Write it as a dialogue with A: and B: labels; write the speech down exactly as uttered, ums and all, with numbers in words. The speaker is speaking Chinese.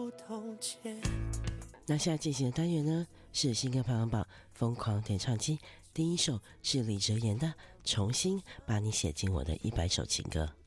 A: 不同前。
B: 那现在进行的单元呢，是新歌排行榜疯狂点唱机，第一首是李哲言的《重新把你写进我的一百首情歌》。